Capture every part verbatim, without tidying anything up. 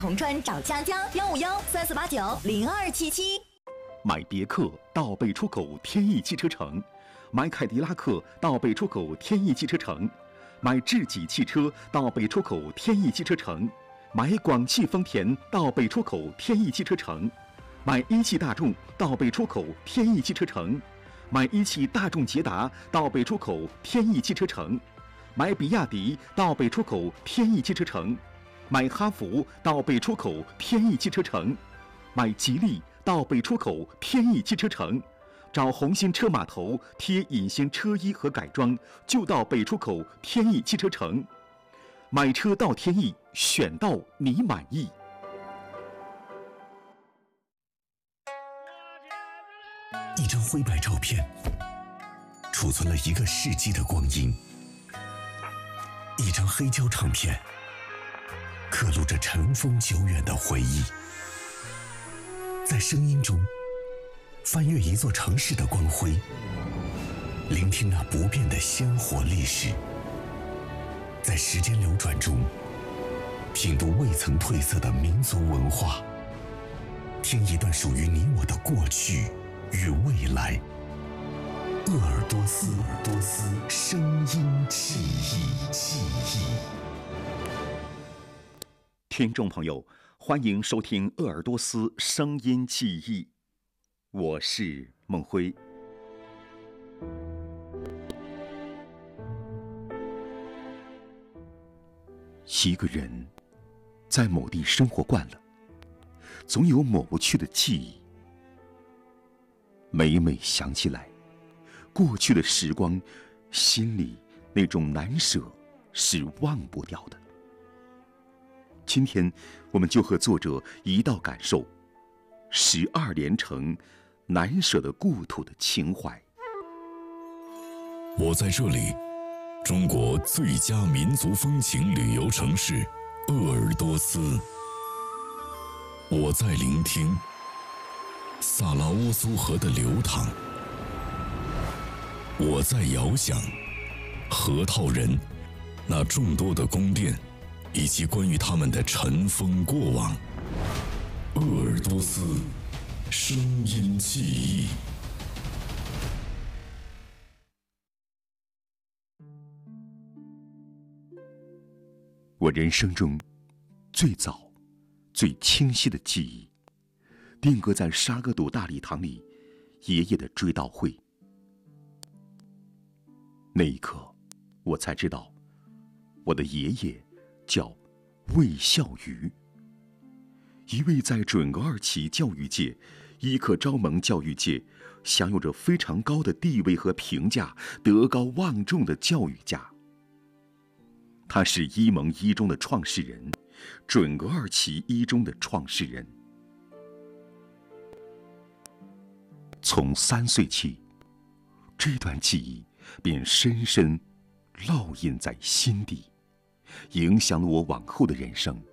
铜川找佳佳幺五幺三四八九零二七七。 买别克到北出口天翼汽车城，买凯迪拉克到北出口天翼汽车城，买智己汽车到北出口天翼汽车城，买广汽丰田到北出口天翼汽车城，买一汽大众到北出口天翼汽车城，买一汽大众捷达到北出口天翼汽车城，买比亚迪到北出口天翼汽车城，买哈弗到北出口天翼汽车城，买吉利到北出口天翼汽车城，找红星车码头贴隐形车衣和改装，就到北出口天翼汽车城。买车到天翼，选到你满意。 一张灰白照片，储存了一个世纪的光阴；一张黑胶唱片，刻录着尘封久远的回忆。在声音中，翻阅一座城市的光辉，聆听那不变的鲜活历史。在时间流转中，品读未曾褪色的民族文化，听一段属于你我的过去与未来。鄂尔多斯，鄂尔多斯，声音记忆，记忆。 听众朋友，欢迎收听鄂尔多斯声音记忆，我是孟辉。一个人在某地生活惯了，总有抹不去的记忆。每每想起来过去的时光，心里那种难舍是忘不掉的。今天我们就和作者一道感受十二连城难舍的故土的情怀。 我在这里，中国最佳民族风情旅游城市鄂尔多斯。我在聆听萨拉乌苏河的流淌，我在遥想河套人那众多的宫殿以及关于他们的尘封过往。鄂尔多斯声音记忆。 我人生中最早最清晰的记忆，定格在沙格赌大礼堂里爷爷的追悼会。那一刻我才知道，我的爷爷叫魏孝瑜，一位在准噶尔旗教育界、伊克昭盟教育界享有着非常高的地位和评价、德高望重的教育家。他是伊盟一中的创始人，准噶尔旗一中的创始人。从三岁起，这段记忆便深深烙印在心底，影响了我往后的人生。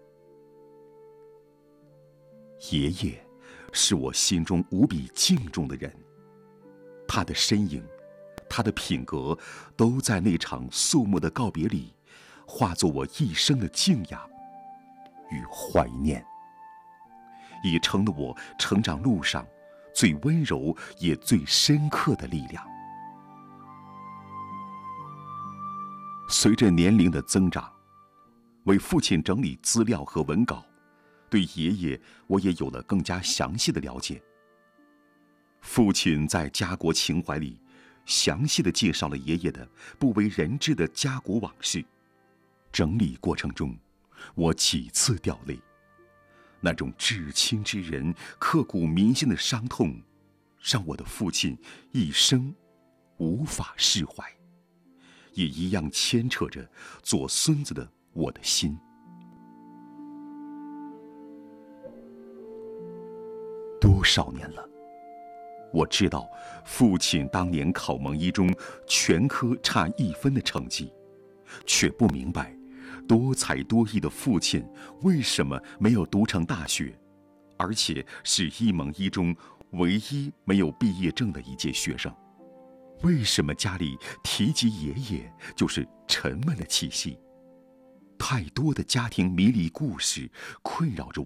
爷爷是我心中无比敬重的人，他的身影，他的品格，都在那场肃穆的告别里化作我一生的敬仰与怀念，也成了我成长路上最温柔也最深刻的力量。随着年龄的增长，为父亲整理资料和文稿，对爷爷我也有了更加详细的了解。父亲在家国情怀里详细地介绍了爷爷的不为人知的家国往事。整理过程中，我几次掉泪，那种至亲之人刻骨铭心的伤痛，让我的父亲一生无法释怀，也一样牵扯着做孙子的我的心。多少年了，我知道父亲当年考蒙一中全科差一分的成绩，却不明白多才多艺的父亲为什么没有读成大学，而且是伊蒙一中唯一没有毕业证的一届学生。为什么家里提及爷爷就是沉闷的气息？太多的家庭迷离故事困扰着